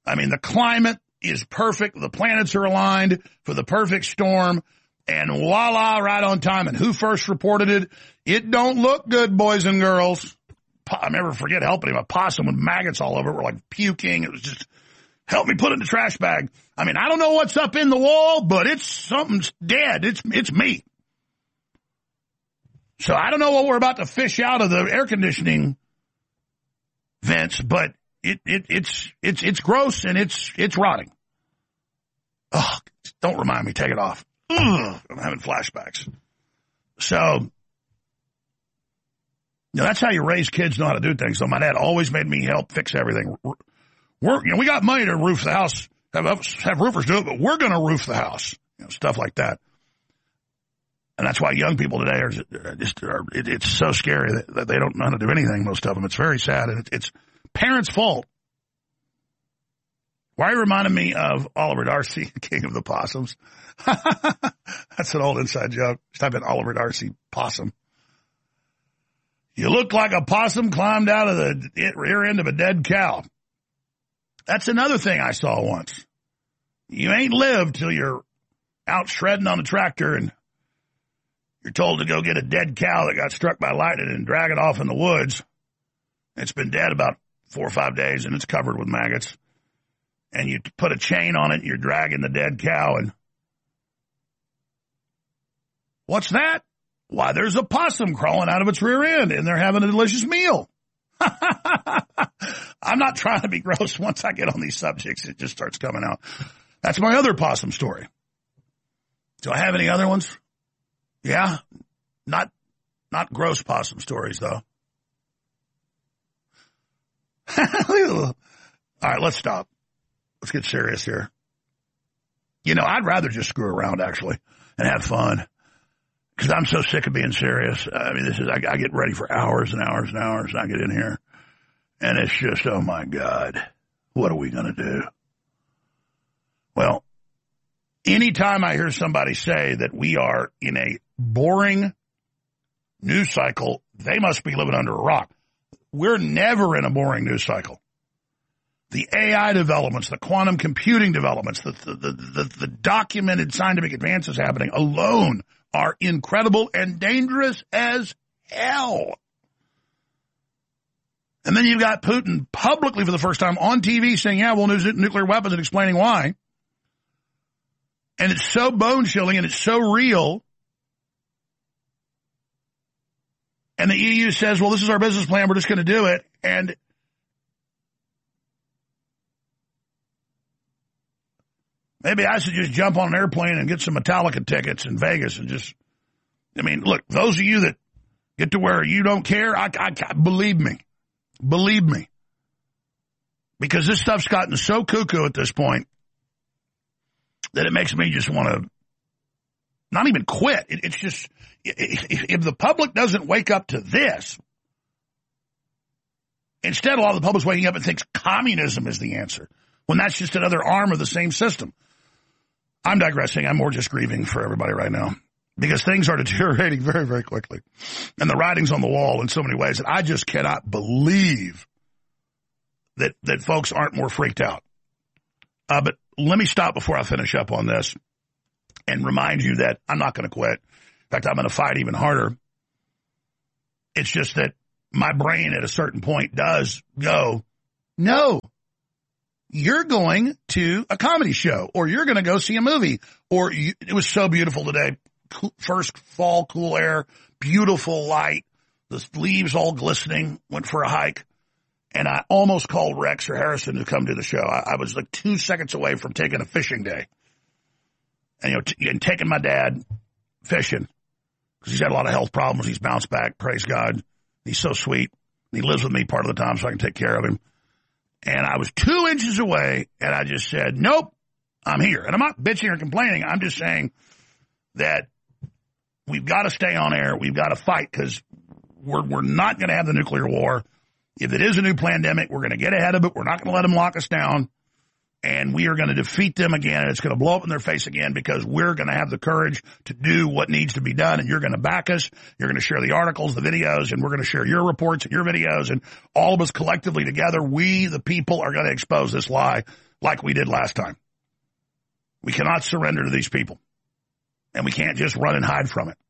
I mean, the climate is perfect. The planets are aligned for the perfect storm. And voila, right on time. And who first reported it? It don't look good, boys and girls. I never forget helping him. A possum with maggots all over it. We're like puking. It was just, help me put it in the trash bag. I mean, I don't know what's up in the wall, but it's something's dead. It's me. So I don't know what we're about to fish out of the air conditioning vents, but it's gross and it's rotting. Oh, don't remind me. Take it off. Ugh, I'm having flashbacks. So, that's how you raise kids, know how to do things. So my dad always made me help fix everything. We got money to roof the house, have roofers do it, but we're going to roof the house, stuff like that. And that's why young people today it's so scary that they don't know how to do anything, most of them. It's very sad, and it's parents' fault. Why are you reminding me of Oliver Darcy, King of the Possums? That's an old inside joke. Just type in Oliver Darcy possum. You look like a possum climbed out of the rear end of a dead cow. That's another thing I saw once. You ain't lived till you're out shredding on a tractor and you're told to go get a dead cow that got struck by lightning and drag it off in the woods. It's been dead about 4 or 5 days and it's covered with maggots. And you put a chain on it and you're dragging the dead cow and what's that? Why, there's a possum crawling out of its rear end and they're having a delicious meal. I'm not trying to be gross. Once I get on these subjects, it just starts coming out. That's my other possum story. Do I have any other ones? Yeah. Not gross possum stories, though. All right, let's stop. Let's get serious here. I'd rather just screw around, actually, and have fun. Because I'm so sick of being serious. I mean, I get ready for hours and hours and hours, and I get in here. And it's just, oh, my God, what are we going to do? Well, anytime I hear somebody say that we are in a boring news cycle, they must be living under a rock. We're never in a boring news cycle. The AI developments, the quantum computing developments, the documented scientific advances happening alone are incredible and dangerous as hell. And then you've got Putin publicly for the first time on TV saying, yeah, we'll use nuclear weapons and explaining why. And it's so bone-chilling and it's so real. And the EU says, well, this is our business plan. We're just going to do it. And maybe I should just jump on an airplane and get some Metallica tickets in Vegas and just, look, those of you that get to where you don't care, I believe me. Believe me. Because this stuff's gotten so cuckoo at this point that it makes me just want to not even quit. It's just, if the public doesn't wake up to this, instead a lot of the public's waking up and thinks communism is the answer, when that's just another arm of the same system. I'm digressing. I'm more just grieving for everybody right now because things are deteriorating very, very quickly. And the writing's on the wall in so many ways that I just cannot believe that folks aren't more freaked out. But let me stop before I finish up on this and remind you that I'm not going to quit. In fact, I'm going to fight even harder. It's just that my brain at a certain point does go, no. You're going to a comedy show, or you're going to go see a movie, or it was so beautiful today. First fall, cool air, beautiful light, the leaves all glistening, went for a hike, and I almost called Rex or Harrison to come to the show. I was like 2 seconds away from taking a fishing day and, and taking my dad fishing because he's had a lot of health problems. He's bounced back, praise God. He's so sweet. He lives with me part of the time so I can take care of him. And I was 2 inches away, and I just said, nope, I'm here. And I'm not bitching or complaining. I'm just saying that we've got to stay on air. We've got to fight because we're not going to have the nuclear war. If it is a new pandemic, we're going to get ahead of it. We're not going to let them lock us down. And we are going to defeat them again. And it's going to blow up in their face again because we're going to have the courage to do what needs to be done. And you're going to back us. You're going to share the articles, the videos, and we're going to share your reports and your videos. And all of us collectively together, we, the people, are going to expose this lie like we did last time. We cannot surrender to these people. And we can't just run and hide from it.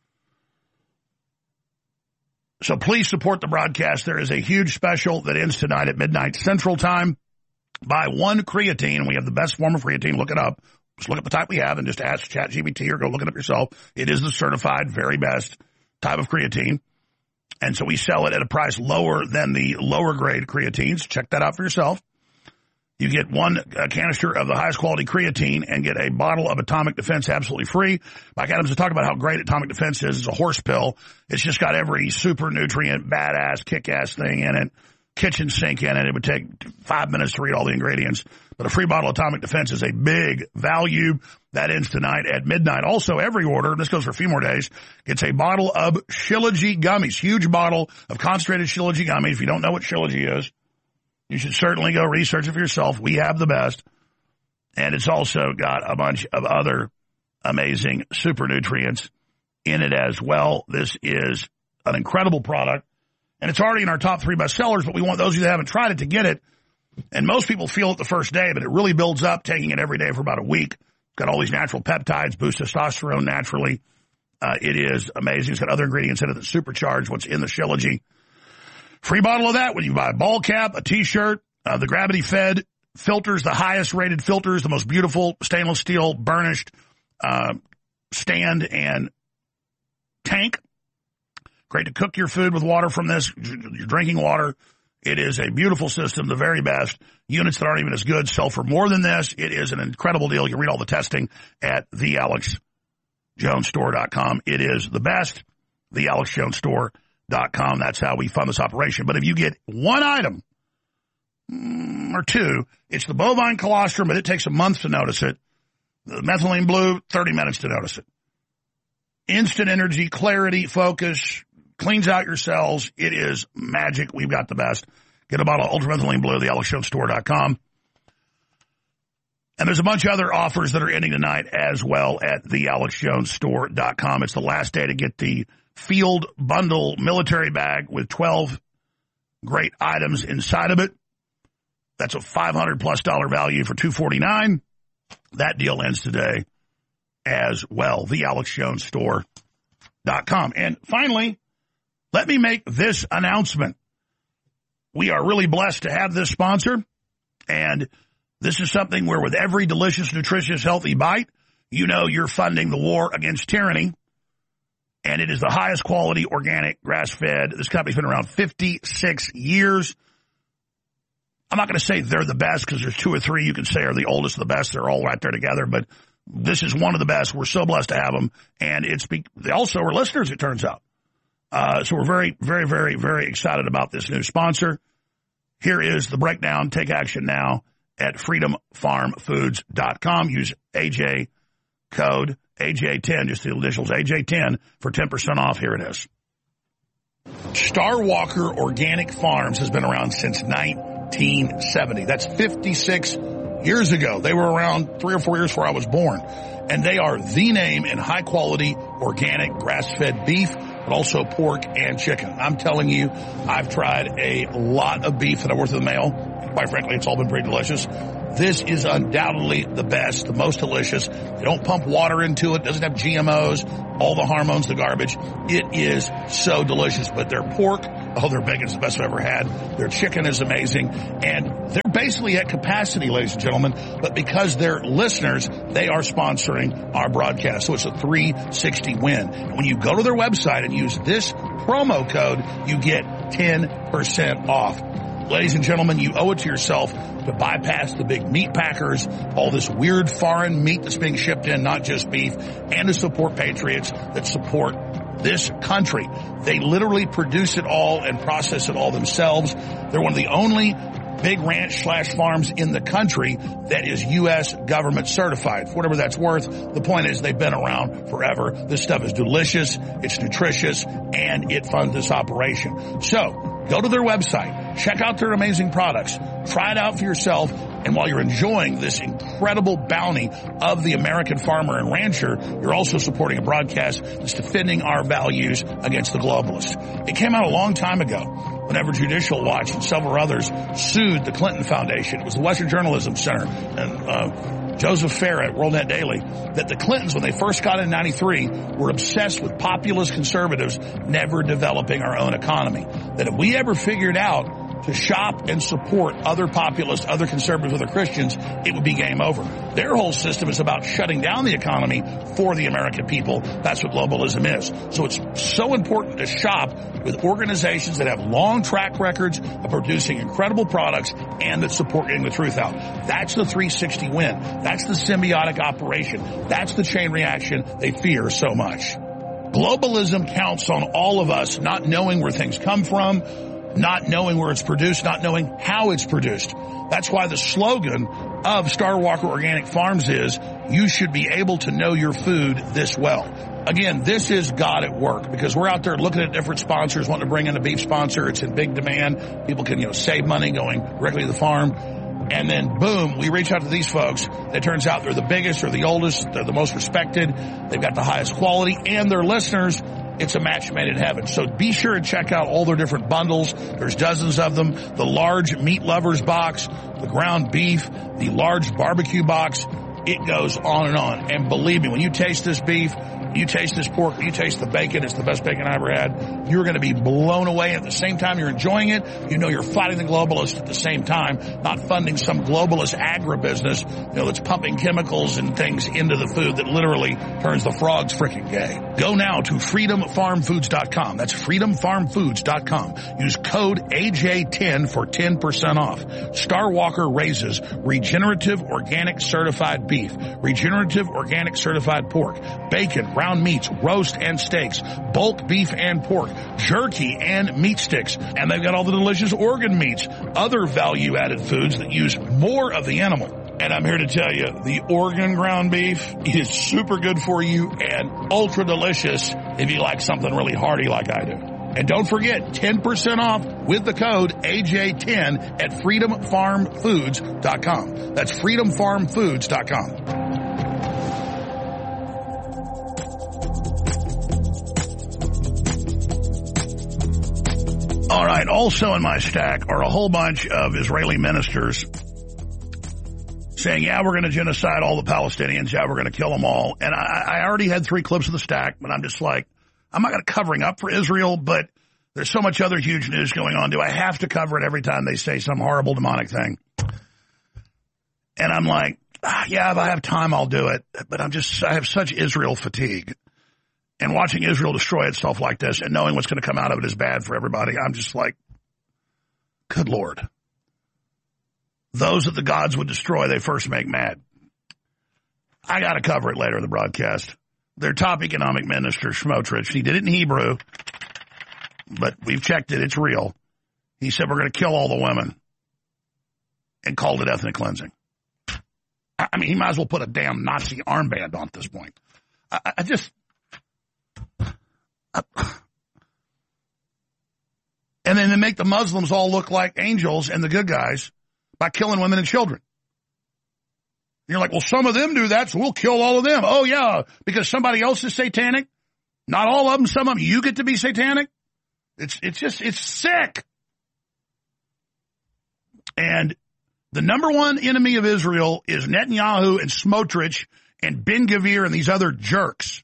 So please support the broadcast. There is a huge special that ends tonight at midnight Central Time. Buy one creatine. We have the best form of creatine. Look it up. Just look up the type we have and just ask ChatGPT or go look it up yourself. It is the certified, very best type of creatine. And so we sell it at a price lower than the lower grade creatines. Check that out for yourself. You get one canister of the highest quality creatine and get a bottle of Atomic Defense absolutely free. Mike Adams has talked about how great Atomic Defense is. It's a horse pill. It's just got every super nutrient, badass, kick-ass thing in it, kitchen sink in it. It would take 5 minutes to read all the ingredients. But a free bottle of Atomic Defense is a big value. That ends tonight at midnight. Also, every order, and this goes for a few more days, gets a bottle of Shilajit gummies. Huge bottle of concentrated Shilajit gummies. If you don't know what Shilajit is, you should certainly go research it for yourself. We have the best. And it's also got a bunch of other amazing super nutrients in it as well. This is an incredible product. And it's already in our top 3 bestsellers, but we want those of you that haven't tried it to get it. And most people feel it the first day, but it really builds up taking it every day for about a week. It's got all these natural peptides, boost testosterone naturally. It is amazing. It's got other ingredients in it that supercharge what's in the Shilajit. Free bottle of that when you buy a ball cap, a T-shirt, the gravity-fed filters, the highest-rated filters, the most beautiful stainless steel burnished stand and tank. Great to cook your food with water from this, your drinking water. It is a beautiful system, the very best. Units that aren't even as good sell for more than this. It is an incredible deal. You can read all the testing at thealexjonesstore.com. It is the best, thealexjonesstore.com. That's how we fund this operation. But if you get one item or two, it's the bovine colostrum, but it takes a month to notice it. The methylene blue, 30 minutes to notice it. Instant energy, clarity, focus, cleans out your cells. It is magic. We've got the best. Get a bottle of ultramethylene blue, thealexjonesstore.com. And there's a bunch of other offers that are ending tonight as well at thealexjonesstore.com. It's the last day to get the Field Bundle military bag with 12 great items inside of it. That's a $500+ value for $249. That deal ends today as well. thealexjonesstore.com. And finally, let me make this announcement. We are really blessed to have this sponsor, and this is something where with every delicious, nutritious, healthy bite, you know you're funding the war against tyranny. And it is the highest quality, organic, grass-fed. This company's been around 56 years. I'm not going to say they're the best because there's 2 or 3 you can say are the oldest of the best. They're all right there together. But this is one of the best. We're so blessed to have them. And they also are listeners, it turns out. So we're very, very, very, very excited about this new sponsor. Here is the breakdown. Take action now at freedomfarmfoods.com. Use AJ code AJ10, just the initials AJ10 for 10% off. Here it is. Star Walker Organic Farms has been around since 1970. That's 56 years ago. They were around 3 or 4 years before I was born. And they are the name in high-quality, organic, grass-fed beef, but also pork and chicken. I'm telling you, I've tried a lot of beef that I worked in the mail. Quite frankly, it's all been pretty delicious. This is undoubtedly the best, the most delicious. They don't pump water into it. Doesn't have GMOs, all the hormones, the garbage. It is so delicious. But their pork, their bacon is the best I've ever had. Their chicken is amazing. And they're basically at capacity, ladies and gentlemen. But because they're listeners, they are sponsoring our broadcast. So it's a 360 win. And when you go to their website and use this promo code, you get 10% off. Ladies and gentlemen, you owe it to yourself to bypass the big meat packers, all this weird foreign meat that's being shipped in, not just beef, and to support patriots that support this country. They literally produce it all and process it all themselves. They're one of the only big ranch/farms in the country that is U.S. government certified. For whatever that's worth, the point is they've been around forever. This stuff is delicious, it's nutritious, and it funds this operation. So, go to their website, Check out their amazing products. Try it out for yourself. And while you're enjoying this incredible bounty of the American farmer and rancher, you're also supporting a broadcast that's defending our values against the globalists. It came out a long time ago whenever Judicial Watch and several others sued the Clinton Foundation. It was the Western Journalism Center and Joseph Farr at WorldNet Daily, that the Clintons, when they first got in 93, were obsessed with populist conservatives never developing our own economy. That if we ever figured out to shop and support other populists, other conservatives, other Christians, it would be game over. Their whole system is about shutting down the economy for the American people. That's what globalism is. So it's so important to shop with organizations that have long track records of producing incredible products and that support getting the truth out. That's the 360 win. That's the symbiotic operation. That's the chain reaction they fear so much. Globalism counts on all of us not knowing where things come from, not knowing where it's produced, not knowing how it's produced. That's why the slogan of Star Walker Organic Farms is, you should be able to know your food this well. Again, this is God at work, because we're out there looking at different sponsors, wanting to bring in a beef sponsor. It's in big demand. People can, save money going directly to the farm. And then, boom, we reach out to these folks. It turns out they're the biggest, they're the oldest, they're the most respected. They've got the highest quality, and their listeners, it's a match made in heaven. So be sure to check out all their different bundles. There's dozens of them. The large meat lovers box, the ground beef, the large barbecue box. It goes on and on. And believe me, when you taste this beef, you taste this pork, you taste the bacon, it's the best bacon I ever had, you're going to be blown away. At the same time you're enjoying it, you're fighting the globalists at the same time, not funding some globalist agribusiness, that's pumping chemicals and things into the food that literally turns the frogs freaking gay. Go now to freedomfarmfoods.com. That's freedomfarmfoods.com. Use code AJ10 for 10% off. Star Walker raises regenerative organic certified beef, regenerative organic certified pork, bacon, ground meats, roast and steaks, bulk beef and pork, jerky and meat sticks. And they've got all the delicious organ meats, other value-added foods that use more of the animal. And I'm here to tell you, the Oregon ground beef is super good for you and ultra delicious if you like something really hearty like I do. And don't forget, 10% off with the code AJ10 at freedomfarmfoods.com. That's freedomfarmfoods.com. All right, also in my stack are a whole bunch of Israeli ministers saying, yeah, we're going to genocide all the Palestinians. Yeah, we're going to kill them all. And I already had 3 clips of the stack, but I'm just like, I'm not going to covering up for Israel, but there's so much other huge news going on. Do I have to cover it every time they say some horrible demonic thing? And I'm like, yeah, if I have time, I'll do it. But I have such Israel fatigue. And watching Israel destroy itself like this and knowing what's going to come out of it is bad for everybody. I'm just like, good Lord. Those that the gods would destroy, they first make mad. I got to cover it later in the broadcast. Their top economic minister, Smotrich, he did it in Hebrew, but we've checked it. It's real. He said, we're going to kill all the women and called it ethnic cleansing. I mean, he might as well put a damn Nazi armband on at this point. And then they make the Muslims all look like angels and the good guys by killing women and children. And you're like, well, some of them do that, so we'll kill all of them. Oh, yeah, because somebody else is satanic? Not all of them, some of them. You get to be satanic? It's sick. And the number one enemy of Israel is Netanyahu and Smotrich and Ben-Gvir and these other jerks.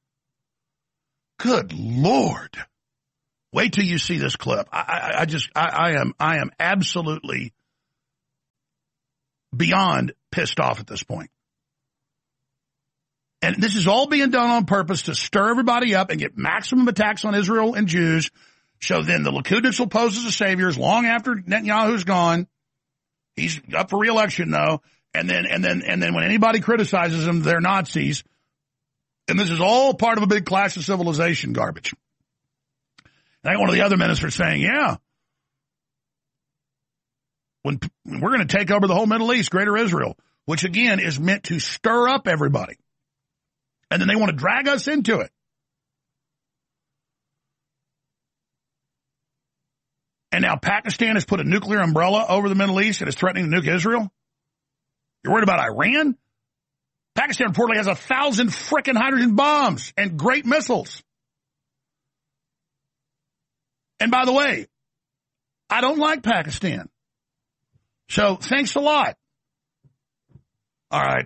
Good Lord. Wait till you see this clip. I am absolutely beyond pissed off at this point. And this is all being done on purpose to stir everybody up and get maximum attacks on Israel and Jews. So then the Likudists will pose as the saviors long after Netanyahu's gone. He's up for re-election though. And then when anybody criticizes him, they're Nazis. And this is all part of a big clash of civilization garbage. And I got one of the other ministers saying, yeah, when we're going to take over the whole Middle East, Greater Israel, which again is meant to stir up everybody. And then they want to drag us into it. And now Pakistan has put a nuclear umbrella over the Middle East and is threatening to nuke Israel? You're worried about Iran? Pakistan reportedly has 1,000 frickin' hydrogen bombs and great missiles. And by the way, I don't like Pakistan. So thanks a lot. All right.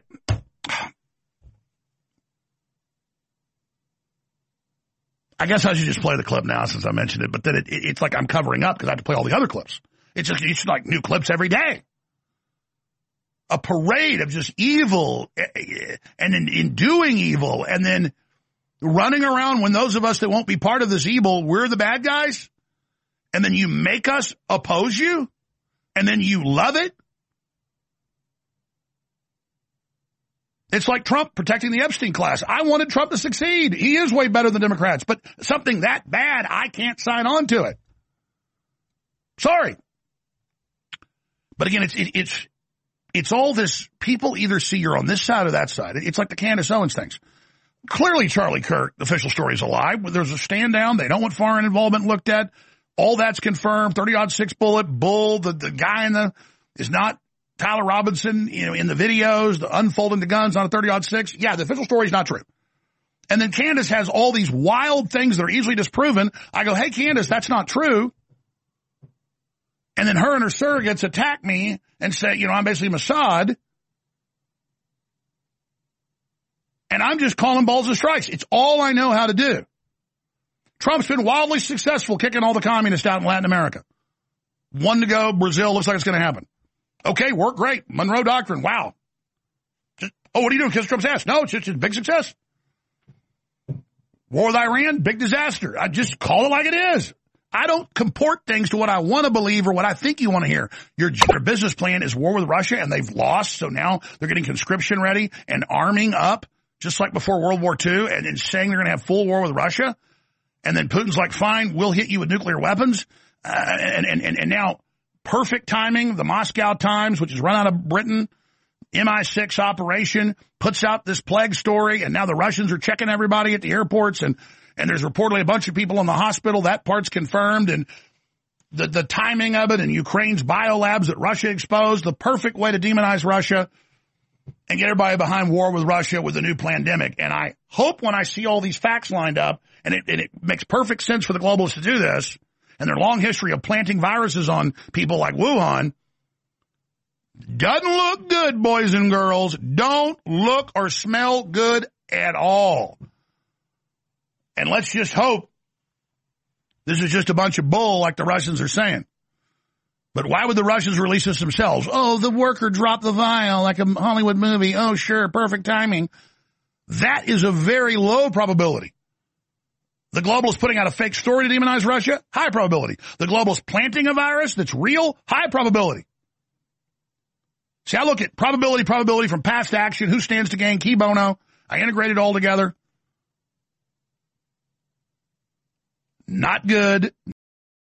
I guess I should just play the clip now since I mentioned it, but then it's like I'm covering up because I have to play all the other clips. It's like new clips every day. A parade of just evil and in doing evil and then running around when those of us that won't be part of this evil, we're the bad guys. And then you make us oppose you and then you love it. It's like Trump protecting the Epstein class. I wanted Trump to succeed. He is way better than Democrats, but something that bad, I can't sign on to it. Sorry. But again, it's all this, people either see you're on this side or that side. It's like the Candace Owens things. Clearly Charlie Kirk, the official story, is a lie. There's a stand down. They don't want foreign involvement looked at. All that's confirmed. 30-06 bullet, bull. The guy is not Tyler Robinson, in the videos, the unfolding the guns on a 30-06. Yeah, the official story is not true. And then Candace has all these wild things that are easily disproven. I go, hey, Candace, that's not true. And then her and her surrogates attack me and say, I'm basically Mossad. And I'm just calling balls and strikes. It's all I know how to do. Trump's been wildly successful kicking all the communists out in Latin America. One to go, Brazil, looks like it's going to happen. Okay, worked great. Monroe Doctrine, wow. What are you doing? Kiss Trump's ass. No, it's just a big success. War with Iran, big disaster. I just call it like it is. I don't comport things to what I want to believe or what I think you want to hear. Your business plan is war with Russia, and they've lost, so now they're getting conscription ready and arming up, just like before World War II, and saying they're going to have full war with Russia. And then Putin's like, fine, we'll hit you with nuclear weapons. And now, perfect timing, the Moscow Times, which is run out of Britain, MI6 operation, puts out this plague story, and now the Russians are checking everybody at the airports, and there's reportedly a bunch of people in the hospital. That part's confirmed, and the timing of it, and Ukraine's biolabs that Russia exposed, the perfect way to demonize Russia and get everybody behind war with Russia with the new pandemic. And I hope when I see all these facts lined up, and it makes perfect sense for the globalists to do this, and their long history of planting viruses on people like Wuhan, doesn't look good, boys and girls. Don't look or smell good at all. And let's just hope this is just a bunch of bull like the Russians are saying. But why would the Russians release this themselves? Oh, the worker dropped the vial like a Hollywood movie. Oh, sure, perfect timing. That is a very low probability. The globalists putting out a fake story to demonize Russia, high probability. The globalists planting a virus that's real, high probability. See, I look at probability from past action, who stands to gain, key bono. I integrate it all together. Not good.